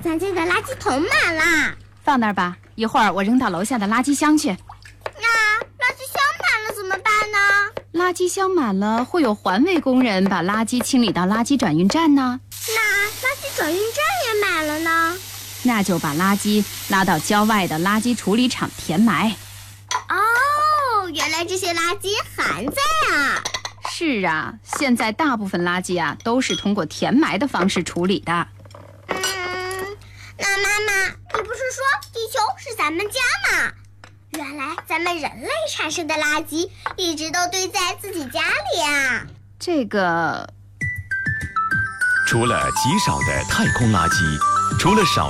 咱家的垃圾桶满了。 放那儿吧，一会儿我扔到楼下的垃圾箱去。 那垃圾箱满了怎么办呢？ 垃圾箱满了，会有环卫工人把垃圾清理到垃圾转运站呢。 那垃圾转运站也满了呢？ 那就把垃圾拉到郊外的垃圾处理厂填埋。 哦，原来这些垃圾还在啊。 是啊，现在大部分垃圾啊都是通过填埋的方式处理的。 那妈妈，你不是说地球是咱们家吗？原来咱们人类产生的垃圾一直都堆在自己家里啊。 这个， 除了极少的太空垃圾，除了少